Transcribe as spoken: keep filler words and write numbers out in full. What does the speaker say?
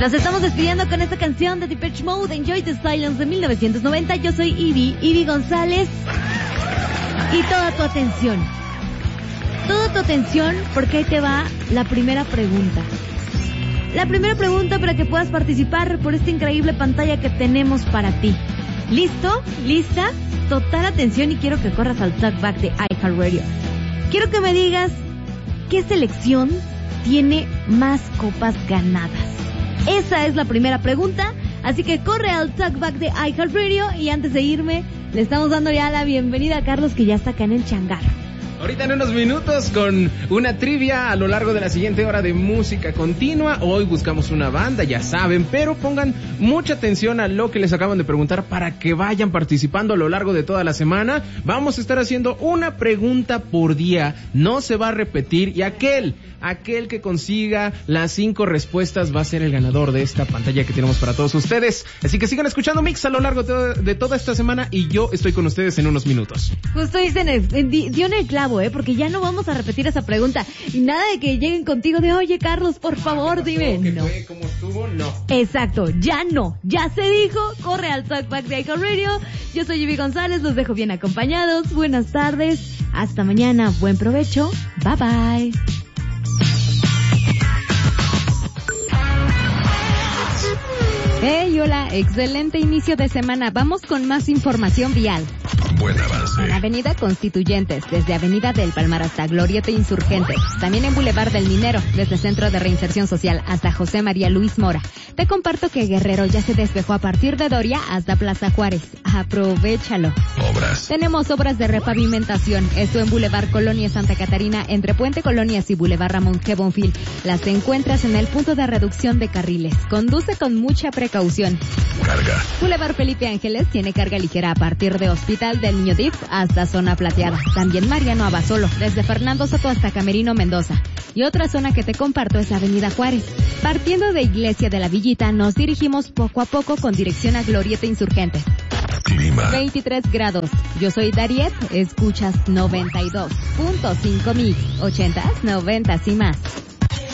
Nos estamos despidiendo con esta canción de Depeche Mode, Enjoy the Silence, de mil novecientos noventa. Yo soy Ivy, Ivy González. Y toda tu atención. Toda tu atención, porque ahí te va la primera pregunta. La primera pregunta para que puedas participar por esta increíble pantalla que tenemos para ti. ¿Listo? ¿Lista? Total atención y quiero que corras al talkback de iHeartRadio. Quiero que me digas qué selección tiene más copas ganadas. Esa es la primera pregunta, así que corre al talkback de iHeartRadio y antes de irme, le estamos dando ya la bienvenida a Carlos, que ya está acá en el changarro. Ahorita en unos minutos con una trivia a lo largo de la siguiente hora de música continua. Hoy buscamos una banda, ya saben, pero pongan mucha atención a lo que les acaban de preguntar para que vayan participando a lo largo de toda la semana. Vamos a estar haciendo una pregunta por día, no se va a repetir, y aquel, aquel que consiga las cinco respuestas va a ser el ganador de esta pantalla que tenemos para todos ustedes. Así que sigan escuchando Mix a lo largo de toda esta semana y yo estoy con ustedes en unos minutos. Justo dicen, dio en el clavo, ¿eh? Porque ya no vamos a repetir esa pregunta. Y nada de que lleguen contigo de, oye, Carlos, por favor, dime. ¿Qué no. fue? ¿Cómo estuvo? No. Exacto, ya no. Ya se dijo. Corre al talkback de iHeartRadio. Yo soy Ivy González, los dejo bien acompañados. Buenas tardes. Hasta mañana. Buen provecho. Bye, bye. Hey, hola, excelente inicio de semana. Vamos con más información vial. Buen avance. En Avenida Constituyentes, desde Avenida del Palmar hasta Glorieta Insurgente. También en Boulevard del Minero, desde Centro de Reinserción Social hasta José María Luis Mora. Te comparto que Guerrero ya se despejó a partir de Doria hasta Plaza Juárez. Aprovéchalo. Obras. Tenemos obras de repavimentación. Esto en Boulevard Colonia Santa Catarina, entre Puente Colonias y Boulevard Ramón G. Bonfil. Las encuentras en el punto de reducción de carriles. Conduce con mucha precaución. Carga. Boulevard Felipe Ángeles tiene carga ligera a partir de Hospital del Niño D I F hasta Zona Plateada. También Mariano Abasolo, desde Fernando Soto hasta Camerino Mendoza. Y otra zona que te comparto es la Avenida Juárez. Partiendo de Iglesia de la Villita, nos dirigimos poco a poco con dirección a Glorieta Insurgente. Clima. veintitrés grados. Yo soy Dariet, escuchas noventa y dos punto cinco mil, ochentas, noventas y más.